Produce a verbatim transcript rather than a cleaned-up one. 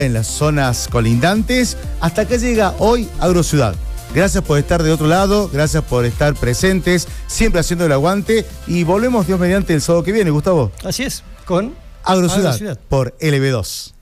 en las zonas colindantes. Hasta acá llega hoy Agrociudad. Gracias por estar de otro lado, gracias por estar presentes, siempre haciendo el aguante. Y volvemos, Dios mediante, el sábado que viene, Gustavo. Así es, con Agrociudad, Agrociudad. por L B dos.